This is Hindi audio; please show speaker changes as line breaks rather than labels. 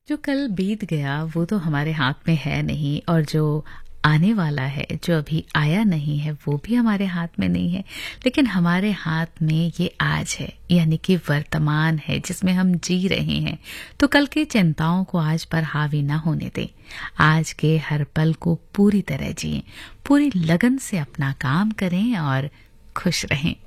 जो कल बीत गया वो तो हमारे हाथ में है नहीं, और जो आने वाला है, जो अभी आया नहीं है, वो भी हमारे हाथ में नहीं है। लेकिन हमारे हाथ में ये आज है, यानी कि वर्तमान है जिसमें हम जी रहे हैं। तो कल की चिंताओं को आज पर हावी ना होने दें। आज के हर पल को पूरी तरह जिएं, पूरी लगन से अपना काम करें और खुश रहें।